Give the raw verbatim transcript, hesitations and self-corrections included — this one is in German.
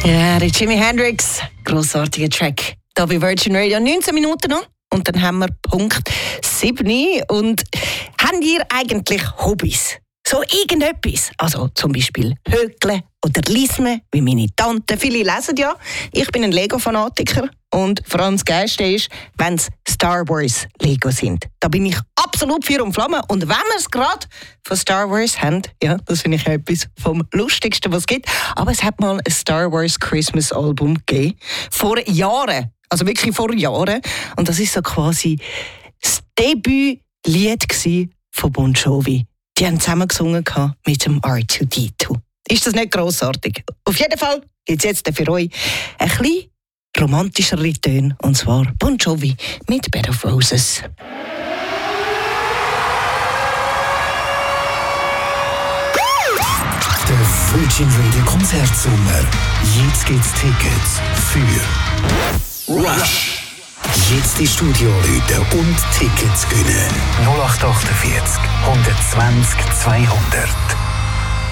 Ja, der Jimi Hendrix, grossartiger Track. Da bei Virgin Radio neunzehn Minuten noch. Und dann haben wir Punkt sieben. Und habt ihr eigentlich Hobbys? So irgendetwas? Also zum Beispiel Hökeln oder Lesen, wie meine Tante. Viele lesen ja. Ich bin ein Lego-Fanatiker. Und vor allem das Geilste ist, wenn es Star Wars Lego sind. Da bin ich absolut Feuer und Flamme. Und wenn wir es gerade von Star Wars haben, ja, das finde ich etwas vom Lustigsten, was es gibt. Aber es hat mal ein Star Wars Christmas Album gegeben. Vor Jahren. Also wirklich vor Jahren. Und das ist so quasi das Debütlied von Bon Jovi. Die haben zusammen gesungen mit dem R zwei D zwei. Ist das nicht grossartig? Auf jeden Fall gibt es jetzt für euch ein bisschen romantischere Töne, und zwar Bon Jovi mit Bed of Roses. Der Virgin Radio Konzertsommer. Jetzt gibt's Tickets für Rush. Jetzt die Studio rufen und Tickets gewinnen. null acht acht vier, eins zwanzig, zweihundert.